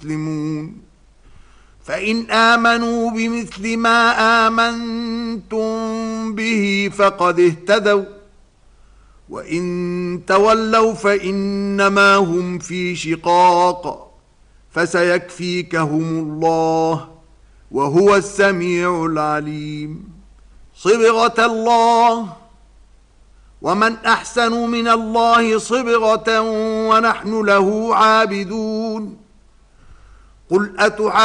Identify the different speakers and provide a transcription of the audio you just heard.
Speaker 1: مسلمون فإن آمنوا بمثل ما آمنتم به فقد اهتدوا وإن تولوا فإنما هم في شقاق فسيكفيكهم الله وهو السميع العليم صبغة الله ومن أحسن من الله صبغة ونحن له عابدون قل